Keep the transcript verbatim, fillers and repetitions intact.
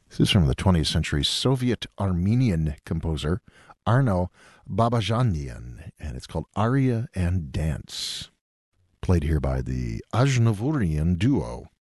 This is from the twentieth century Soviet Armenian composer Arno Babajanian, and it's called Aria and Dance. Played here by the Ajnavurian Duo.